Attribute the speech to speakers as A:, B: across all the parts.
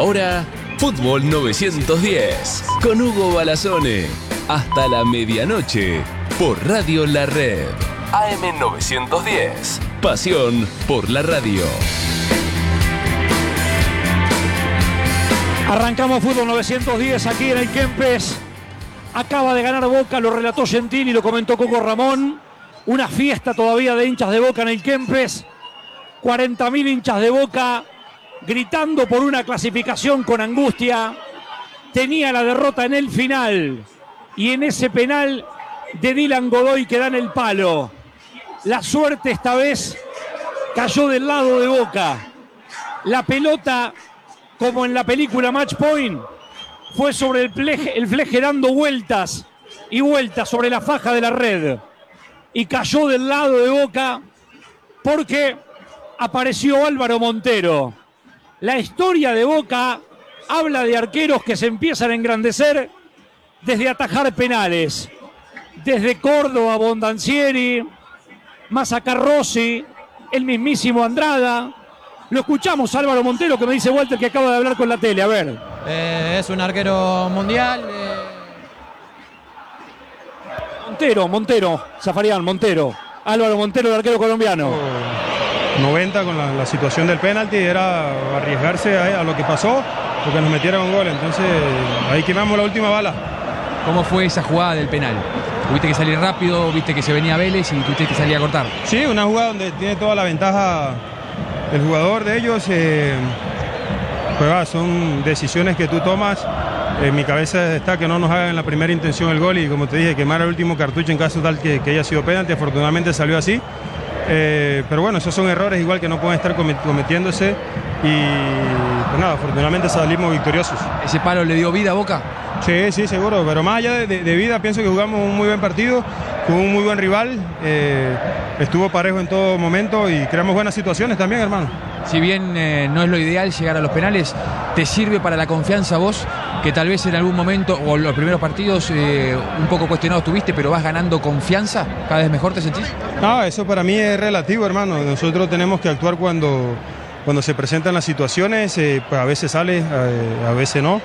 A: Ahora, Fútbol 910 con Hugo Balazone. Hasta la medianoche por Radio La Red. AM 910. Pasión por la radio.
B: Arrancamos Fútbol 910 aquí en el Kempes. Acaba de ganar Boca, lo relató Gentili, lo comentó Coco Ramón. Una fiesta todavía de hinchas de Boca en el Kempes. 40.000 hinchas de Boca gritando por una clasificación con angustia. Tenía la derrota en el final y en ese penal de Dylan Godoy que da en el palo. La suerte esta vez cayó del lado de Boca. La pelota, como en la película Match Point, fue sobre el fleje dando vueltas y vueltas sobre la faja de la red. Y cayó del lado de Boca porque apareció Álvaro Montero. La historia de Boca habla de arqueros que se empiezan a engrandecer desde atajar penales. Desde Córdoba, Bondancieri, Mazacar Rossi, el mismísimo Andrada. Lo escuchamos, Álvaro Montero, que me dice Walter que acaba de hablar con la tele. A ver.
C: Es un arquero mundial.
B: Montero, Zafarian, Montero. Álvaro Montero, el arquero colombiano.
D: 90 con la situación del penalti, era arriesgarse a lo que pasó, porque nos metieron un gol. Entonces ahí quemamos la última bala.
E: ¿Cómo fue esa jugada del penal? ¿Tuviste que salir rápido? ¿Viste que se venía Vélez y tuviste que salir a cortar?
D: Sí, una jugada donde tiene toda la ventaja el jugador de ellos. Pues son decisiones que tú tomas. En mi cabeza está que no nos hagan en la primera intención el gol y, como te dije, quemar el último cartucho en caso tal que haya sido penalti. Afortunadamente salió así. Pero bueno, esos son errores igual que no pueden estar cometiéndose y pues nada, afortunadamente salimos victoriosos.
E: ¿Ese palo le dio vida a Boca?
D: Sí, seguro, pero más allá de vida, pienso que jugamos un muy buen partido, con un muy buen rival, estuvo parejo en todo momento y creamos buenas situaciones también, hermano.
E: Si bien no es lo ideal llegar a los penales, ¿te sirve para la confianza vos, que tal vez en algún momento, o los primeros partidos, un poco cuestionados tuviste, pero vas ganando confianza? ¿Cada vez mejor te sentís? No,
D: eso para mí es relativo, hermano. Nosotros tenemos que actuar cuando se presentan las situaciones, pues a veces sale, a veces no.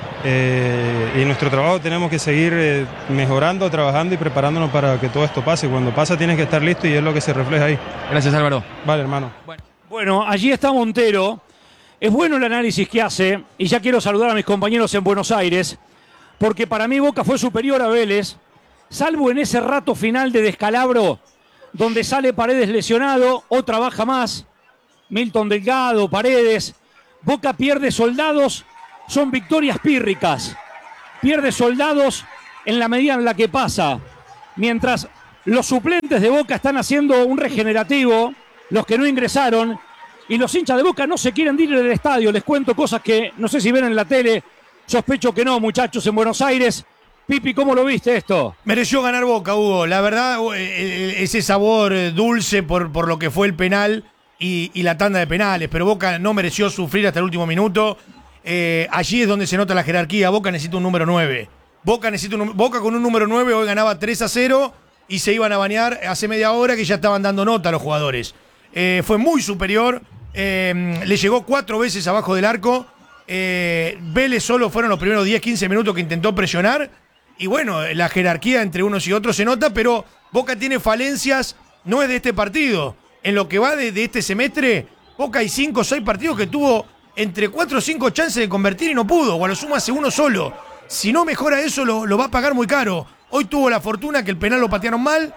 D: Y nuestro trabajo tenemos que seguir mejorando, trabajando y preparándonos para que todo esto pase. Cuando pasa tienes que estar listo y es lo que se refleja ahí.
E: Gracias, Álvaro.
D: Vale, hermano.
B: Bueno, allí está Montero. Es bueno el análisis que hace y ya quiero saludar a mis compañeros en Buenos Aires, porque para mí Boca fue superior a Vélez, salvo en ese rato final de descalabro donde sale Paredes lesionado, otra baja más, Milton Delgado, Paredes. Boca pierde soldados, son victorias pírricas, pierde soldados en la medida en la que pasa, mientras los suplentes de Boca están haciendo un regenerativo, los que no ingresaron, y los hinchas de Boca no se quieren ir del estadio. Les cuento cosas que no sé si ven en la tele, sospecho que no, muchachos, en Buenos Aires. Pipi, ¿cómo lo viste esto?
F: Mereció ganar Boca, Hugo. La verdad, ese sabor dulce por lo que fue el penal y la tanda de penales, pero Boca no mereció sufrir hasta el último minuto. Allí es donde se nota la jerarquía. Boca necesita un número 9. Boca con un número 9 hoy ganaba 3-0 y se iban a bañar hace media hora que ya estaban dando nota a los jugadores. Fue muy superior. Le llegó 4 veces abajo del arco. Vélez solo fueron los primeros 10-15 minutos que intentó presionar. Y bueno, la jerarquía entre unos y otros se nota, pero Boca tiene falencias, no es de este partido. En lo que va de este semestre, Boca hay 5 o 6 partidos que tuvo entre 4 o 5 chances de convertir y no pudo, o a lo sumo hace uno solo. Si no mejora eso, lo va a pagar muy caro. Hoy tuvo la fortuna que el penal lo patearon mal,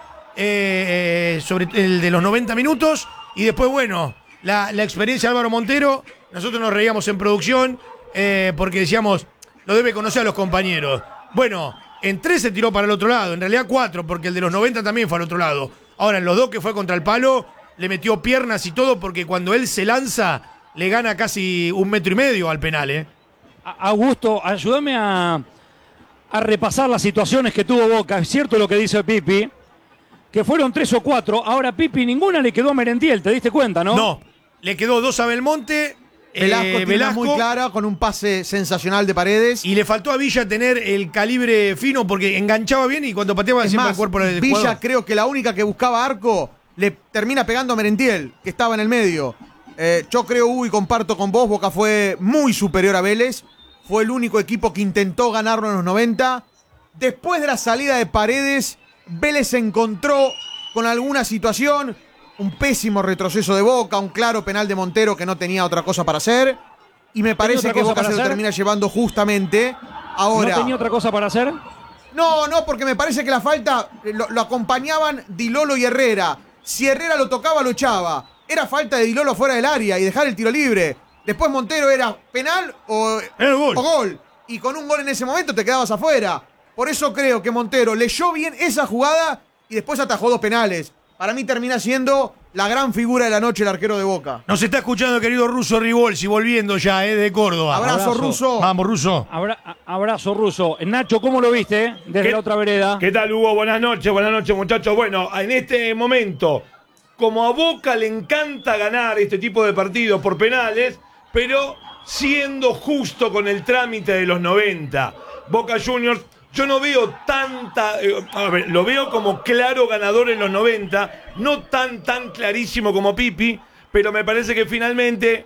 F: sobre el de los 90 minutos, y después, bueno, la experiencia de Álvaro Montero. Nosotros nos reíamos en producción porque decíamos, lo debe conocer a los compañeros. Bueno, en 3 se tiró para el otro lado, en realidad 4, porque el de los 90 también fue al otro lado. Ahora, en los 2 que fue contra el palo, le metió piernas y todo, porque cuando él se lanza, le gana casi 1,5 metros al penal.
B: Augusto, ayúdame a repasar las situaciones que tuvo Boca. Es cierto lo que dice Pipi, que fueron 3 o 4. Ahora, Pipi, ninguna le quedó a Merentiel, ¿te diste cuenta, no?
F: No, le quedó 2 a Belmonte.
G: Velasco muy clara, con un pase sensacional de Paredes.
F: Y le faltó a Villa tener el calibre fino porque enganchaba bien y cuando pateaba siempre el cuerpo del
G: Villa, creo que la única que buscaba arco le termina pegando a Merentiel, que estaba en el medio. Yo creo, Hugo, y comparto con vos, Boca fue muy superior a Vélez. Fue el único equipo que intentó ganarlo en los 90. Después de la salida de Paredes, Vélez se encontró con alguna situación. Un pésimo retroceso de Boca, un claro penal de Montero que no tenía otra cosa para hacer. Y me parece que Boca se lo termina llevando justamente. Ahora,
B: ¿No tenía otra cosa para hacer?
G: No, porque me parece que la falta lo acompañaban Di Lolo y Herrera. Si Herrera lo tocaba, lo echaba. Era falta de Di Lolo fuera del área y dejar el tiro libre. Después Montero era penal o gol. Y con un gol en ese momento te quedabas afuera. Por eso creo que Montero leyó bien esa jugada y después atajó 2 penales. Para mí termina siendo la gran figura de la noche el arquero de Boca.
F: Nos está escuchando el querido Russo Ribolsi, volviendo ya de Córdoba.
G: Abrazo, Russo.
F: Vamos, Russo.
B: Abrazo, Russo. Nacho, ¿cómo lo viste desde la otra vereda?
H: ¿Qué tal, Hugo? Buenas noches, muchachos. Bueno, en este momento, como a Boca le encanta ganar este tipo de partidos por penales, pero siendo justo con el trámite de los 90. Boca Juniors, yo no veo lo veo como claro ganador en los 90, no tan clarísimo como Pipi, pero me parece que finalmente,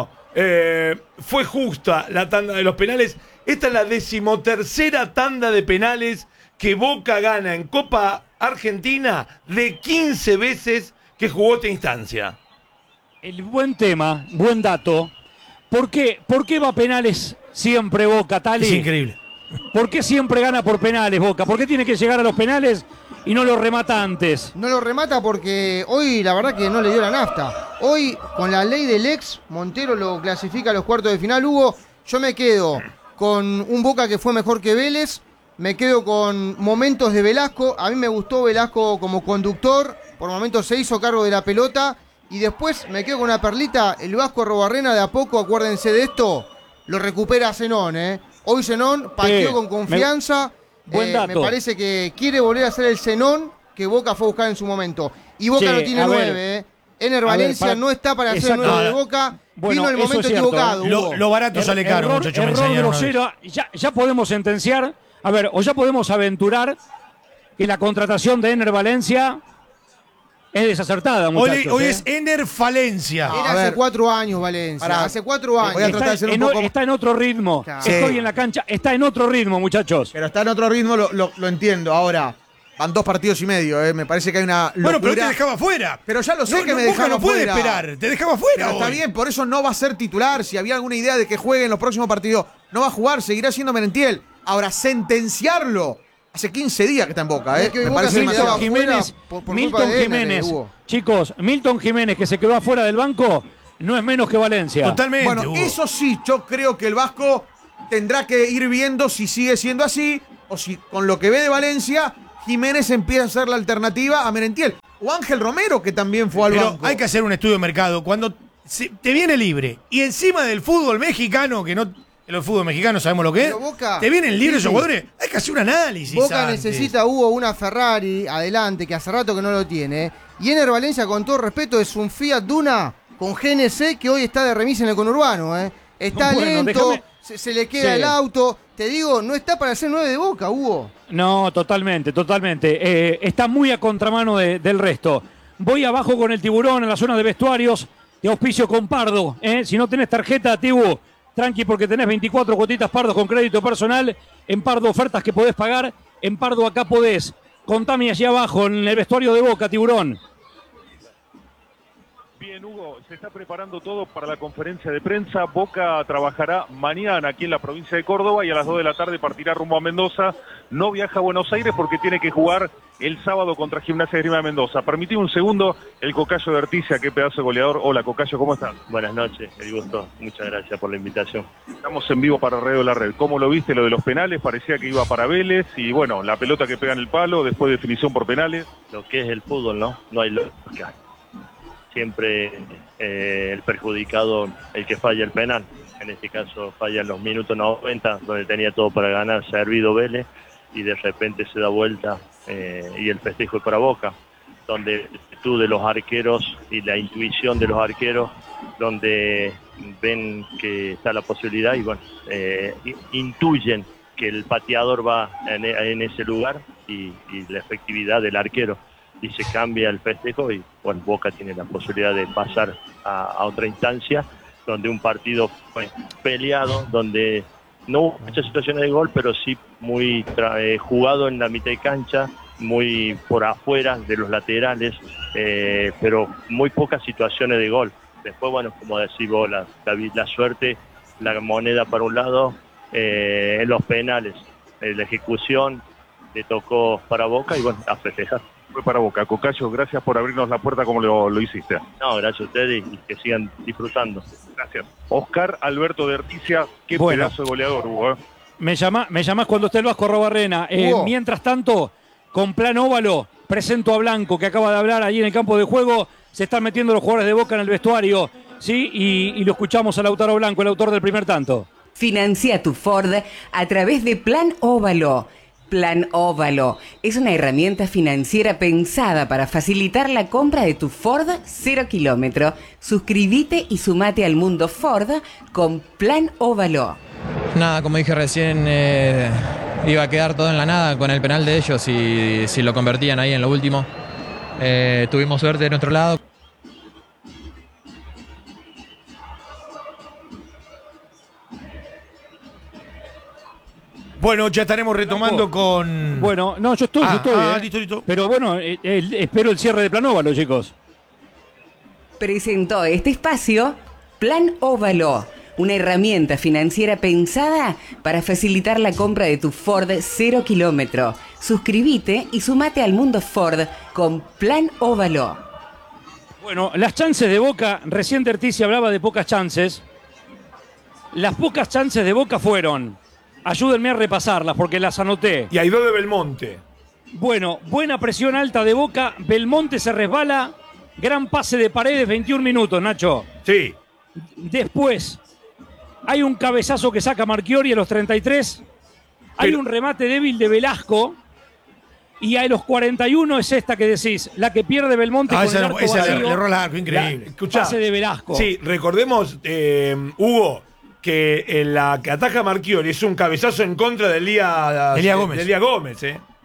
H: fue justa la tanda de los penales. Esta es la 13ª tanda de penales que Boca gana en Copa Argentina de 15 veces que jugó esta instancia.
B: El buen tema, buen dato. ¿Por qué va a penales siempre Boca, Tali?
F: Es increíble.
B: ¿Por qué siempre gana por penales Boca? ¿Por qué tiene que llegar a los penales y no lo remata antes?
I: No lo remata porque hoy la verdad que no le dio la nafta. Hoy, con la ley del ex, Montero lo clasifica a los cuartos de final. Hugo, yo me quedo con un Boca que fue mejor que Vélez. Me quedo con momentos de Velasco. A mí me gustó Velasco como conductor. Por momentos se hizo cargo de la pelota. Y después me quedo con una perlita. El Vasco Arrobarrena de a poco, acuérdense de esto, lo recupera Zenón, Hoy Zenón pateó con confianza.
B: Buen dato.
I: Me parece que quiere volver a ser el Zenón que Boca fue a buscar en su momento. Y Boca no tiene 9, Ener Valencia no está para hacer el 9 de Boca. Vino el momento equivocado.
F: Lo barato sale caro, muchachos.
B: Error grosero. Ya podemos sentenciar, o ya podemos aventurar que la contratación de Ener Valencia es desacertada, muchachos.
F: Hoy es Ener Falencia.
I: Era hace 4 años, Valencia. Hace 4 años.
G: Voy a tratar de ser un poco...
B: Está en otro ritmo.
G: Claro.
B: Estoy en la cancha. Está en otro ritmo, muchachos.
G: Pero está en otro ritmo, lo entiendo. Ahora, van 2 partidos y medio. Me parece que hay una locura.
F: Bueno, pero te dejaba fuera.
G: Pero ya lo sé que me
F: Boca
G: dejaba
F: no puede
G: fuera.
F: esperar. Te dejaba fuera.
G: Pero está bien, por eso no va a ser titular. Si había alguna idea de que juegue en los próximos partidos, no va a jugar, seguirá siendo Merentiel. Ahora, sentenciarlo. Hace 15 días que está en Boca,
I: Es que
G: me
I: Boca
G: parece
I: Milton
B: Jiménez, Milton Jiménez. Chicos, Milton Jiménez, que se quedó afuera del banco, no es menos que Valencia.
F: Totalmente.
G: Bueno,
F: Hugo.
G: eso sí, yo creo que el Vasco tendrá que ir viendo si sigue siendo así o si con lo que ve de Valencia, Jiménez empieza a ser la alternativa a Merentiel. O Ángel Romero, que también fue al banco.
F: Hay que hacer un estudio de mercado. Cuando te viene libre y encima del fútbol mexicano, que no... El fútbol mexicano sabemos lo que es.
I: Boca,
F: te vienen libres esos jugadores. Hay que hacer un análisis.
I: Boca
F: antes.
I: necesita, Hugo, una Ferrari adelante, que hace rato que no lo tiene. Y Ener Valencia, con todo respeto, es un Fiat Duna con GNC que hoy está de remisa en el conurbano. Está lento, se le queda el auto. Te digo, no está para ser 9 de Boca, Hugo.
B: No, totalmente. Está muy a contramano del resto. Voy abajo con el Tiburón en la zona de vestuarios. De auspicio con Pardo. Si no tenés tarjeta, Tibu, tranqui, porque tenés 24 cuotitas Pardo con crédito personal. En Pardo ofertas que podés pagar. En Pardo acá podés. Contame allí abajo en el vestuario de Boca, Tiburón.
J: Bien, Hugo, se está preparando todo para la conferencia de prensa. Boca trabajará mañana aquí en la provincia de Córdoba y a las 2 de la tarde partirá rumbo a Mendoza. No viaja a Buenos Aires porque tiene que jugar el sábado contra Gimnasia de Grima de Mendoza. Permití un segundo, el Cocayo de Articia, qué pedazo de goleador. Hola, Cocayo, ¿cómo estás?
K: Buenas noches, el gusto. Muchas gracias por la invitación.
J: Estamos en vivo para Radio La Red. ¿Cómo lo viste lo de los penales? Parecía que iba para Vélez y bueno, la pelota que pega en el palo, después definición por penales.
K: Lo que es el fútbol, ¿no? No hay lógica. Siempre el perjudicado, el que falla el penal. En este caso falla en los minutos 90, donde tenía todo para ganar, servido Vélez, y de repente se da vuelta y el festejo es para Boca, donde tú de los arqueros y la intuición de los arqueros, donde ven que está la posibilidad y bueno, intuyen que el pateador va en ese lugar y la efectividad del arquero. y se cambia el festejo y bueno, Boca tiene la posibilidad de pasar a otra instancia donde un partido fue peleado, donde no hubo muchas situaciones de gol, pero sí muy jugado en la mitad de cancha, muy por afuera de los laterales, pero muy pocas situaciones de gol. Después, bueno, como decís vos, la suerte, la moneda para un lado, en los penales, la ejecución le tocó para Boca y bueno, a festejar.
J: Fue para Boca. Cocayo, gracias por abrirnos la puerta como lo hiciste.
K: No, gracias a ustedes y que sigan disfrutando.
J: Gracias. Oscar Alberto de Articia, qué pedazo de goleador, Hugo.
B: Me llamás cuando esté el Vasco Arrobarrena. Mientras tanto, con plan óvalo, presento a Blanco, que acaba de hablar allí en el campo de juego. Se están metiendo los jugadores de Boca en el vestuario, ¿sí? Y lo escuchamos a Lautaro Blanco, el autor del primer tanto.
L: Financia tu Ford a través de Plan Óvalo. Plan Óvalo es una herramienta financiera pensada para facilitar la compra de tu Ford 0 kilómetro. Suscríbete y sumate al mundo Ford con Plan Óvalo.
C: Nada, como dije recién, iba a quedar todo en la nada con el penal de ellos y si lo convertían ahí en lo último. Tuvimos suerte de nuestro lado.
F: Bueno, ya estaremos retomando con...
B: Bueno, no, yo estoy.
F: Listo.
B: Pero bueno, espero el cierre de Plan Óvalo, chicos.
L: Presentó este espacio Plan Óvalo, una herramienta financiera pensada para facilitar la compra de tu Ford 0 kilómetro. Suscríbete y sumate al mundo Ford con Plan Óvalo.
B: Bueno, las chances de Boca, recién Tertici hablaba de pocas chances. Las pocas chances de Boca fueron... Ayúdenme a repasarlas porque las anoté.
H: Y hay 2 de Belmonte.
B: Bueno, buena presión alta de Boca. Belmonte se resbala. Gran pase de Paredes, 21 minutos, Nacho.
H: Sí.
B: Después, hay un cabezazo que saca Marchiori a los 33. Hay un remate débil de Velasco. Y a los 41 es esta que decís, la que pierde Belmonte con el arco vacío.
F: Le erró el arco, increíble.
B: Pase de Velasco.
H: Sí, recordemos, Hugo, que la que ataja Marchiori es un cabezazo en contra de Elías Gómez.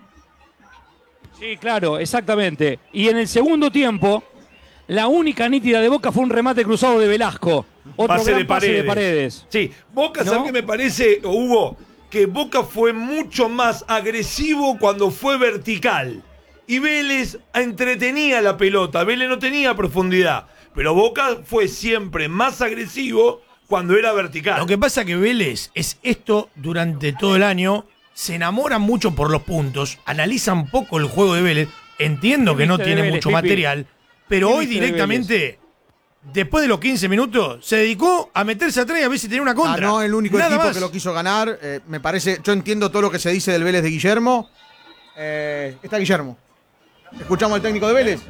B: Sí, claro, exactamente. Y en el segundo tiempo, la única nítida de Boca fue un remate cruzado de Velasco. Otro
H: pase
B: gran pase de Paredes.
H: Sí, Boca, ¿sabes qué me parece, Hugo? Que Boca fue mucho más agresivo cuando fue vertical. Y Vélez entretenía la pelota. Vélez no tenía profundidad. Pero Boca fue siempre más agresivo cuando era vertical.
F: Lo que pasa que Vélez es esto durante todo el año, se enamoran mucho por los puntos, analizan poco el juego de Vélez, entiendo que no tiene mucho material, pero hoy directamente, después de los 15 minutos, se dedicó a meterse atrás y a ver si tenía una contra.
G: No, el único
F: Nada
G: equipo
F: más
G: que lo quiso ganar, me parece, yo entiendo todo lo que se dice del Vélez de Guillermo. Está Guillermo. ¿Escuchamos al técnico de Vélez?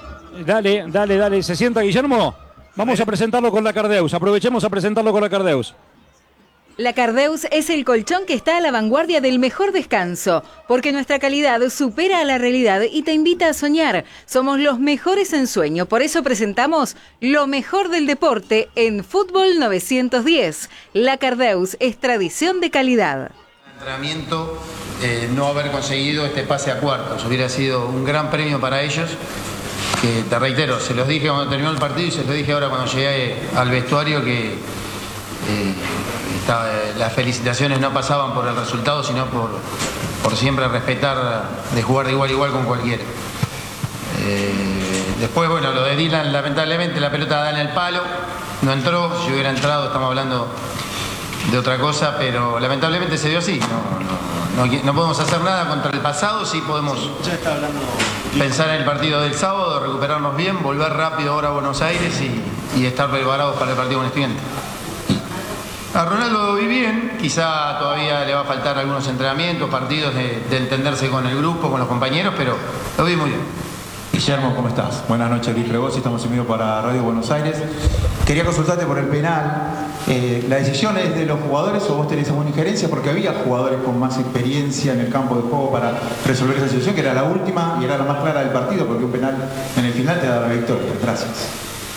B: Dale. ¿Se sienta Guillermo? Vamos a presentarlo con la Cardeus. Aprovechemos a presentarlo con la Cardeus.
M: La Cardeus es el colchón que está a la vanguardia del mejor descanso, porque nuestra calidad supera a la realidad y te invita a soñar. Somos los mejores en sueño, por eso presentamos lo mejor del deporte en Fútbol 910. La Cardeus es tradición de calidad.
N: Entrenamiento, no haber conseguido este pase a cuartos hubiera sido un gran premio para ellos. Que te reitero, se los dije cuando terminó el partido y se los dije ahora cuando llegué al vestuario que las felicitaciones no pasaban por el resultado, sino por siempre respetar de jugar de igual a igual con cualquiera. Después, bueno, lo de Dylan, lamentablemente la pelota da en el palo, no entró. Si hubiera entrado, estamos hablando de otra cosa, pero lamentablemente se dio así. No podemos hacer nada contra el pasado, sí podemos pensar en el partido del sábado, recuperarnos bien, volver rápido ahora a Buenos Aires y estar preparados para el partido con Estudiantes. A Ronaldo lo vi bien, quizá todavía le va a faltar algunos entrenamientos, partidos de entenderse con el grupo, con los compañeros, pero lo vi muy bien.
O: Guillermo, ¿cómo estás? Buenas noches, Luis Fregosi, estamos en vivo para Radio Buenos Aires. Quería consultarte por el penal. ¿La decisión es de los jugadores o vos tenés alguna injerencia? Porque había jugadores con más experiencia en el campo de juego para resolver esa situación, que era la última y era la más clara del partido, porque un penal en el final te da la victoria. Gracias.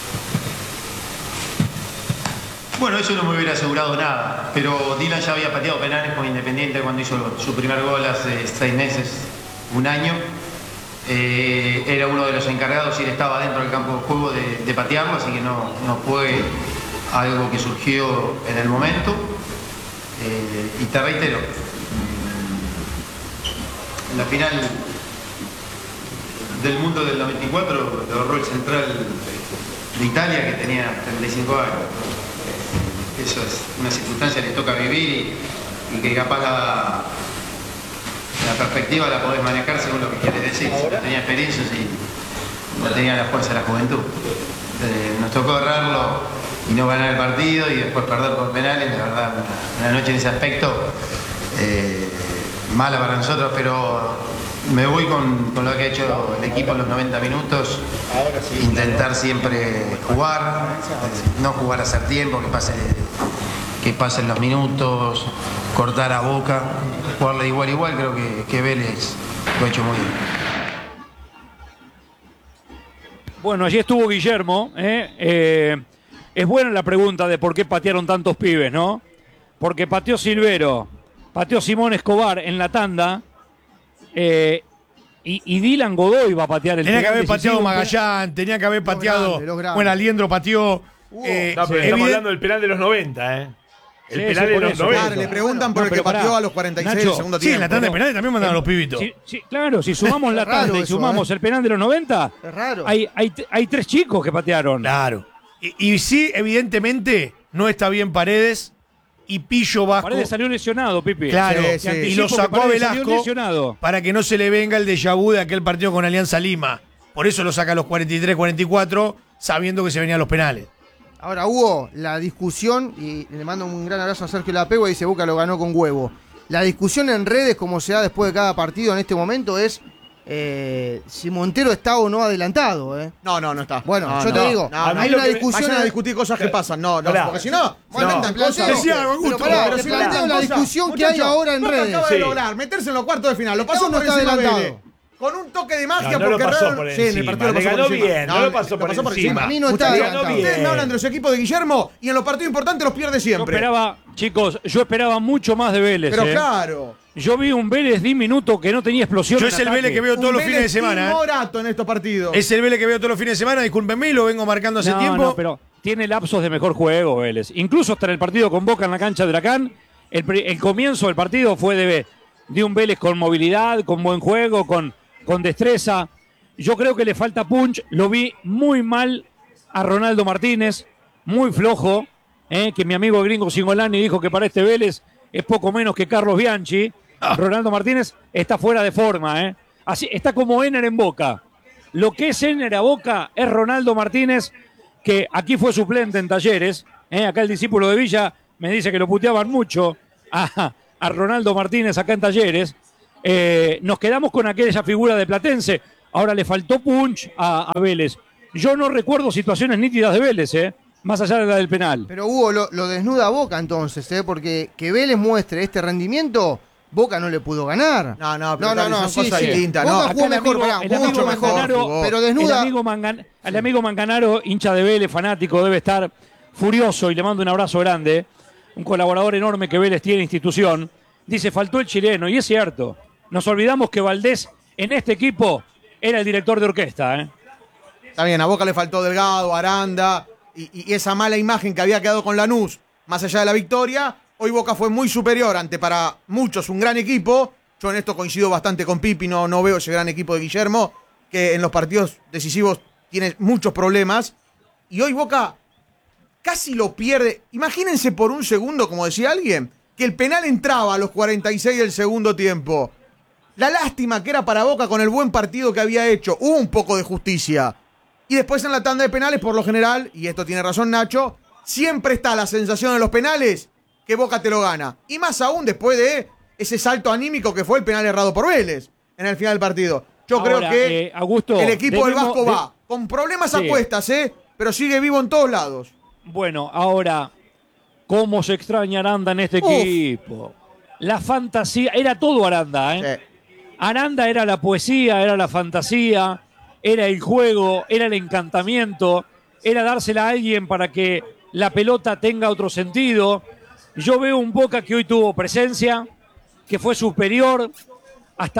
N: Bueno, eso no me hubiera asegurado nada, pero Dylan ya había pateado penales con Independiente cuando hizo su primer gol hace 6 meses, un año. era uno de los encargados y él estaba dentro del campo de juego de patearlo, así que no fue algo que surgió en el momento. Y te reitero, en la final del mundo del 94 lo agarró el central de Italia que tenía 35 años. Eso es una circunstancia que les toca vivir y que capaz la perspectiva la podés manejar según lo que quieres decir. Si no tenía experiencia, si no tenía la fuerza de la juventud. Nos tocó agarrarlo y no ganar el partido y después perder por penales. La verdad, una noche en ese aspecto mala para nosotros, pero me voy con lo que ha hecho el equipo en los 90 minutos. Intentar siempre jugar, no jugar a hacer tiempo, que pasen los minutos, cortar a Boca, jugarle de igual a igual. Creo que Vélez lo ha hecho muy bien.
B: Bueno, allí estuvo Guillermo. Es buena la pregunta de por qué patearon tantos pibes, ¿no? Porque pateó Silvero, pateó Simón Escobar en la tanda. Y Dylan Godoy va a patear el
F: tenía que haber
B: decisivo.
F: pateado Magallán, tenía que haber pateado. Bueno, Aliendro pateó.
H: Estamos hablando del penal de los 90, ¿eh? El penal de los 90.
G: Le preguntan por el que pateó a los 46 del segundo tiempo.
F: Sí, en la tanda de penales también mandaban a los pibitos.
B: Sí, claro, si sumamos la tanda y sumamos el penal de los 90,
I: es raro.
B: Hay 3 chicos que patearon.
F: Claro. Y sí, evidentemente, no está bien Paredes y Pillo Vasco.
B: Paredes salió lesionado, Pipi.
F: Claro, y lo sacó a Velasco para que no se le venga el déjà vu de aquel partido con Alianza Lima. Por eso lo saca a los 43, 44, sabiendo que se venían los penales.
I: Ahora hubo la discusión, y le mando un gran abrazo a Sergio Lapegua, y dice Boca lo ganó con huevo. La discusión en redes, como se da después de cada partido en este momento, es si Montero está o no adelantado.
G: No está.
I: Bueno, yo te digo, hay una discusión.
G: Vayan a discutir cosas que pasan. No, porque si no,
I: plantean la discusión que hay ahora en redes.
G: Acaba de lograr meterse en los cuartos de final. Lo pasó por encima de Vélez. Con un toque de magia,
H: no
G: porque
H: lo pasó por
G: en el partido
H: le ganó bien, no lo pasó por encima.
I: A mí no está
G: adelantado. Ustedes me hablan de los equipos de Guillermo y en los partidos importantes los pierde siempre.
B: Yo esperaba mucho más de Vélez.
G: Pero claro.
B: Yo vi un Vélez diminuto que no tenía explosión.
F: Yo es el Vélez que veo todos los fines de semana.
G: Morato en estos partidos.
F: Es el Vélez que veo todos los fines de semana, discúlpenme, lo vengo marcando hace tiempo.
B: No, pero tiene lapsos de mejor juego Vélez. Incluso hasta en el partido con Boca en la cancha de Huracán, el comienzo del partido fue de un Vélez con movilidad, con buen juego, con destreza. Yo creo que le falta punch. Lo vi muy mal a Ronaldo Martínez, muy flojo, que mi amigo gringo Singolani dijo que para este Vélez es poco menos que Carlos Bianchi. Ronaldo Martínez está fuera de forma. Así, está como Ener en Boca. Lo que es Ener a Boca es Ronaldo Martínez, que aquí fue suplente en Talleres. Acá el discípulo de Villa me dice que lo puteaban mucho a Ronaldo Martínez acá en Talleres. Nos quedamos con aquella figura de Platense. Ahora le faltó punch a Vélez. Yo no recuerdo situaciones nítidas de Vélez, más allá de la del penal.
I: Pero Hugo, lo desnuda a Boca entonces, porque que Vélez muestre este rendimiento, Boca no le pudo ganar.
G: No, son cosas distintas.
I: Boca jugó mejor, mucho mejor. Pero desnuda.
B: El amigo Manganaro, hincha de Vélez, fanático, debe estar furioso y le mando un abrazo grande. Un colaborador enorme que Vélez tiene institución. Dice, faltó el chileno, y es cierto. Nos olvidamos que Valdés en este equipo era el director de orquesta.
G: Está bien, a Boca le faltó Delgado, Aranda y esa mala imagen que había quedado con Lanús, más allá de la victoria. Hoy Boca fue muy superior ante para muchos un gran equipo. Yo en esto coincido bastante con Pipi, no veo ese gran equipo de Guillermo, que en los partidos decisivos tiene muchos problemas. Y hoy Boca casi lo pierde. Imagínense por un segundo, como decía alguien, que el penal entraba a los 46 del segundo tiempo. La lástima que era para Boca con el buen partido que había hecho. Hubo un poco de justicia. Y después en la tanda de penales, por lo general, y esto tiene razón Nacho, siempre está la sensación de los penales que Boca te lo gana. Y más aún después de ese salto anímico que fue el penal errado por Vélez en el final del partido. Yo creo que
B: Augusto,
G: el equipo del Vasco va con problemas a cuestas, pero sigue vivo en todos lados.
B: Bueno, ahora, ¿cómo se extraña Aranda en este equipo? La fantasía, era todo Aranda,
G: Sí.
B: Aranda era la poesía, era la fantasía, era el juego, era el encantamiento, era dársela a alguien para que la pelota tenga otro sentido. Yo veo un Boca que hoy tuvo presencia, que fue superior, hasta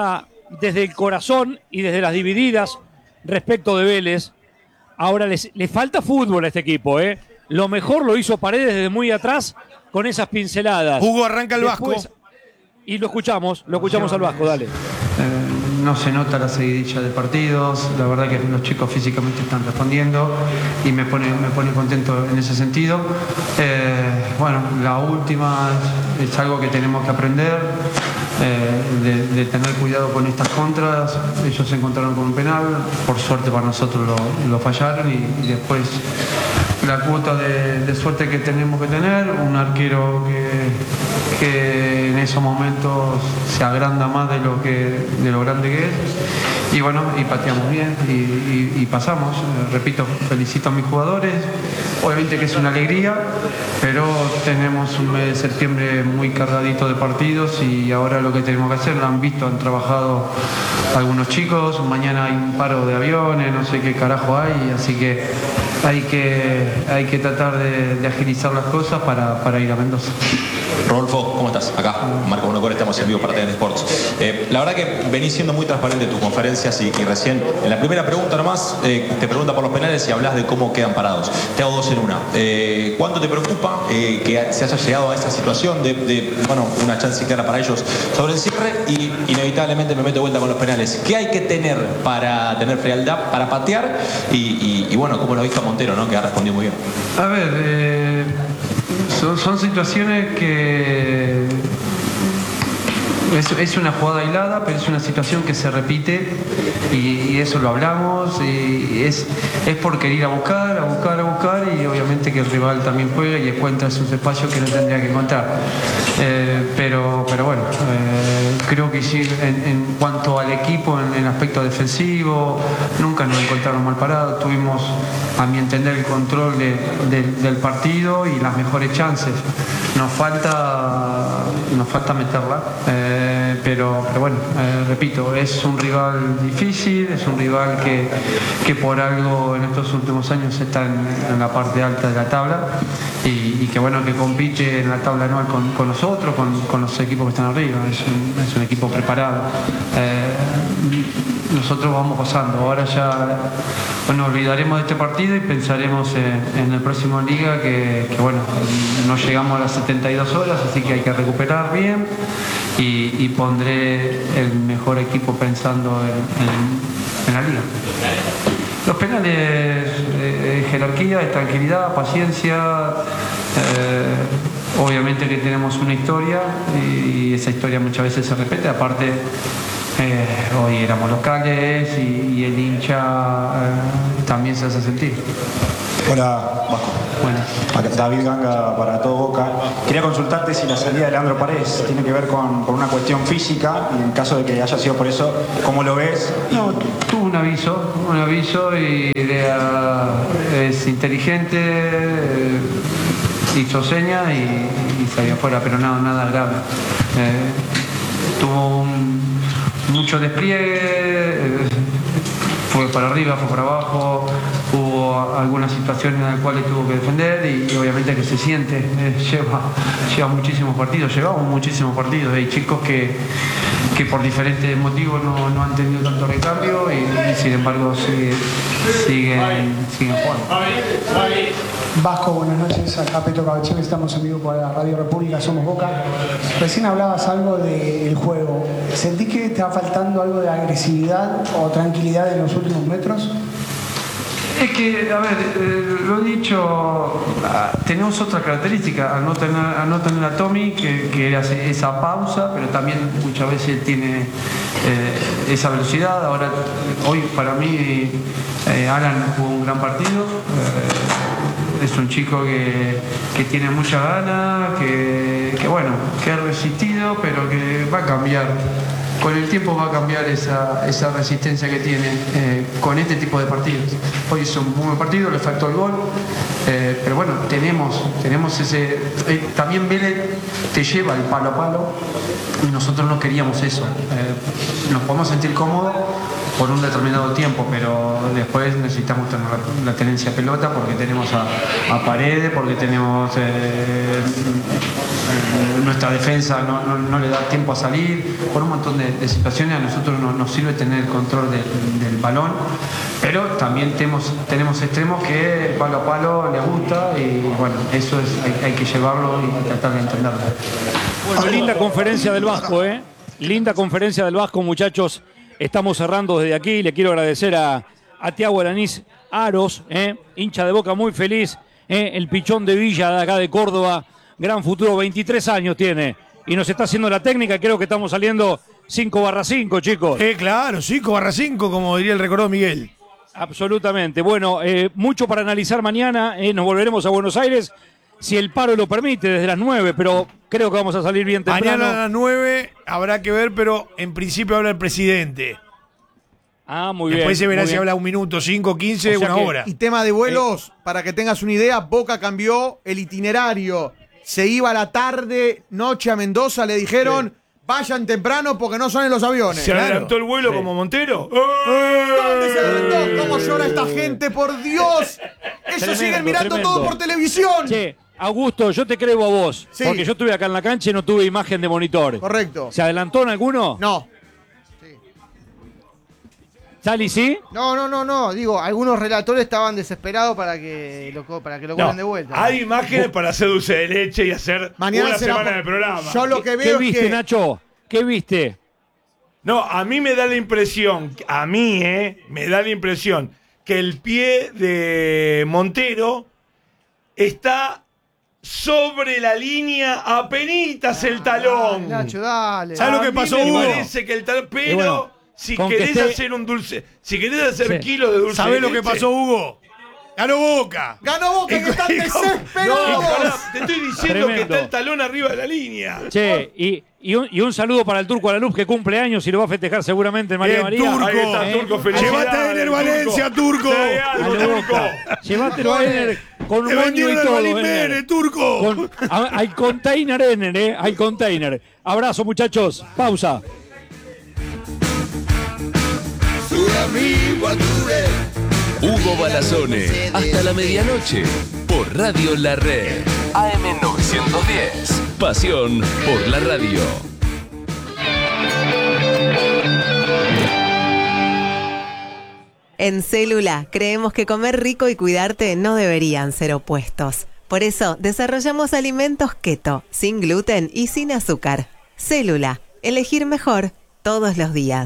B: desde el corazón y desde las divididas respecto de Vélez. Ahora le falta fútbol a este equipo, ¿eh? Lo mejor lo hizo Paredes desde muy atrás con esas pinceladas.
F: Hugo, arranca el Vasco.
B: Y lo escuchamos al Vasco, dale.
P: No se nota la seguidilla de partidos, la verdad que los chicos físicamente están respondiendo y me pone contento en ese sentido. Bueno, la última es algo que tenemos que aprender, de tener cuidado con estas contras. Ellos se encontraron con un penal, por suerte para nosotros lo fallaron y después la cuota de suerte que tenemos que tener, un arquero que en esos momentos se agranda más de lo grande que es, y bueno, y pateamos bien y pasamos. Repito, felicito a mis jugadores, obviamente que es una alegría, pero tenemos un mes de septiembre muy cargadito de partidos y ahora lo que tenemos que hacer, lo han visto, han trabajado algunos chicos, mañana hay un paro de aviones, no sé qué carajo hay, así que hay que tratar de agilizar las cosas para ir a Mendoza.
Q: Rodolfo, ¿cómo estás? Acá, Marco Bonocor, estamos en vivo para TN Sports. La verdad que venís siendo muy transparente en tus conferencias y recién, en la primera pregunta nomás, te pregunta por los penales y hablas de cómo quedan parados. Te hago dos en una. ¿Cuánto te preocupa que se haya llegado a esa situación de una chance clara para ellos sobre el cierre? Y inevitablemente me meto de vuelta con los penales. ¿Qué hay que tener para tener frialdad, para patear? Y bueno, como lo ha visto a Montero, ¿no? Que ha respondido muy bien.
P: A ver, son situaciones que es una jugada aislada, pero es una situación que se repite y eso lo hablamos y es por querer ir a buscar y obviamente que el rival también juega y encuentra esos espacios que no tendría que encontrar. Pero bueno, creo que sí, en cuanto al equipo, en el aspecto defensivo, nunca nos encontraron mal parados. Tuvimos, a mi entender, el control del partido y las mejores chances. Nos falta meterla. Pero bueno, repito, es un rival difícil, es un rival que por algo en estos últimos años está en la parte alta de la tabla y que bueno, que compite en la tabla anual con nosotros, con los equipos que están arriba. Es un equipo preparado. Nosotros vamos pasando, ahora ya nos olvidaremos de este partido y pensaremos en el próximo Liga que bueno, no llegamos a las 72 horas, así que hay que recuperar bien y pondré el mejor equipo pensando en la Liga. Los penales, jerarquía, tranquilidad, paciencia, obviamente que tenemos una historia y esa historia muchas veces se repite, aparte hoy éramos locales y el hincha también se hace sentir.
O: Hola, Vasco. Buenas. David Ganga para Todo Boca. Quería consultarte si la salida de Leandro Paredes tiene que ver con una cuestión física y en caso de que haya sido por eso, ¿cómo lo ves?
P: No, tuvo un aviso y es inteligente, hizo señas y salió afuera, pero nada grave. Tuvo mucho despliegue, fue para arriba, fue para abajo, hubo algunas situaciones en las cuales tuvo que defender y obviamente que se siente, lleva muchísimos partidos, llevamos muchísimos partidos, hay chicos que por diferentes motivos no han tenido tanto recambio y sin embargo siguen jugando.
R: Vasco, buenas noches, acá Petro Cabechel, estamos en vivo por la Radio República, somos Boca. Recién hablabas algo del juego, ¿sentís que te va faltando algo de agresividad o tranquilidad en los últimos metros?
P: Es que, a ver, lo he dicho, tenemos otra característica, al no tener a Tommy, que hace esa pausa, pero también muchas veces tiene esa velocidad. Ahora, hoy para mí, Alan jugó un gran partido. Es un chico que tiene mucha gana, que ha resistido, pero que va a cambiar. Con el tiempo va a cambiar esa resistencia que tiene con este tipo de partidos. Hoy es un muy buen partido, le faltó el gol, pero bueno, tenemos ese... también Vélez te lleva el palo a palo y nosotros no queríamos eso. Nos podemos sentir cómodos por un determinado tiempo, pero después necesitamos tener la tenencia pelota porque tenemos a Paredes, porque tenemos nuestra defensa no le da tiempo a salir, por un montón de situaciones. A nosotros nos sirve tener el control del balón, pero también tenemos extremos que palo a palo les gusta, y bueno, eso hay que llevarlo y tratar de entenderlo.
B: Bueno, linda conferencia del Vasco, ¿eh? Linda conferencia del Vasco, muchachos. Estamos cerrando desde aquí. Le quiero agradecer a Tiago Alanís Aros, hincha de Boca muy feliz, el pichón de Villa de acá de Córdoba, gran futuro, 23 años tiene y nos está haciendo la técnica. Creo que estamos saliendo 5/5, chicos.
F: Claro, 5/5, como diría el recordado Miguel.
B: Absolutamente. Bueno, mucho para analizar mañana. Nos volveremos a Buenos Aires, si el paro lo permite, desde las 9, pero creo que vamos a salir bien temprano.
F: Mañana a las 9 habrá que ver, pero en principio habla el presidente.
B: Muy bien.
F: Después se verá si habla 1 minuto, 5, 15, una hora.
G: Y tema de vuelos, para que tengas una idea, Boca cambió el itinerario. Se iba a la tarde, noche a Mendoza, le dijeron, vayan temprano porque no salen los aviones.
H: ¿Se adelantó el vuelo como Montero?
G: ¿Dónde se adelantó? ¿Cómo llora esta gente? ¡Por Dios! Ellos siguen mirando todo por televisión.
B: Che, Augusto, yo te creo a vos, porque yo estuve acá en la cancha y no tuve imagen de monitor.
G: Correcto.
B: ¿Se adelantó en alguno?
G: No.
B: ¿Sali, sí?
I: No. Digo, algunos relatores estaban desesperados para que lo vuelvan de vuelta.
H: Hay imágenes para hacer dulce de leche y hacer
G: Mañana
H: una
G: será
H: semana de programa.
G: Yo lo que veo
B: ¿Qué viste,
G: es que...
B: Nacho? ¿Qué viste?
H: No, a mí me da la impresión, me da la impresión que el pie de Montero está sobre la línea, apenitas el talón.
I: Nacho, dale.
F: ¿Sabes lo que pasó, Hugo?
H: Me parece que el talón, pero
B: bueno,
H: si
B: con
H: querés
B: que esté...
H: hacer un dulce, si querés hacer kilos de dulce
F: ¿Sabés
H: de
F: lo que
H: leche?
F: pasó, Hugo? Ganó Boca.
G: ¡Ganó Boca, que están desesperados!
H: No, pará, te estoy diciendo
B: Tremendo.
H: que está el talón arriba de la línea.
B: Che, y un saludo para el Turco Alaluz, que cumple años y lo va a festejar seguramente en María María.
F: Turco.
H: Ahí está, Turco, felicidades.
F: Llévate a Ener Valencia, Turco.
B: A lo Boca. Llévatelo a Ener con un moño y todo. Ener.
F: Turco.
B: Al container, Ener, al container. Abrazo, muchachos. Pausa.
A: Hugo Balazone, hasta la medianoche, por Radio La Red. AM910, pasión por la radio.
S: En Célula creemos que comer rico y cuidarte no deberían ser opuestos. Por eso desarrollamos alimentos keto, sin gluten y sin azúcar. Célula, elegir mejor todos los días.